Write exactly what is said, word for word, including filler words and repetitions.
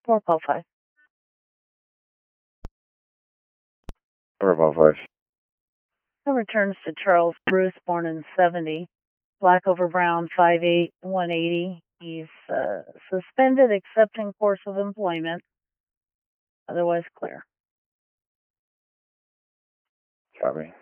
Four call five. Four call five. It returns to Charles Bruce, born in seventy. Black over brown, five eight, one eighty. He's uh, suspended except in course of employment. Otherwise clear. Copy.